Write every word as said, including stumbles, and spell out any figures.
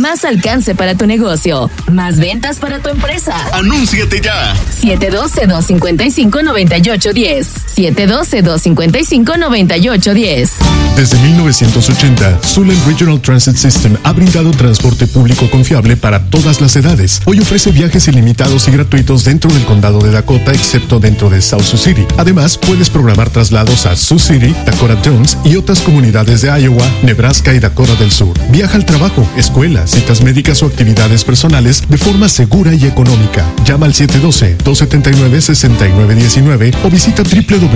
Más alcance para tu negocio. Más ventas para tu empresa. ¡Anúnciate ya! siete uno dos, dos cinco cinco, nueve ocho uno cero. siete uno dos, dos cinco cinco, nueve ocho uno cero. Desde mil novecientos ochenta, Zulen Regional Transit System ha brindado transporte público confiable para todas las edades. Hoy ofrece viajes ilimitados y gratuitos dentro del condado de Dakota, excepto dentro de South Sioux City. Además, puedes programar traslados a Sioux City, Dakota Jones y otras comunidades de Iowa, Nebraska y Dakota del Sur. Viaja al trabajo, escuela, citas médicas o actividades personales de forma segura y económica. Llama al siete uno dos, dos siete nueve, seis nueve uno nueve o visita doble u doble u doble u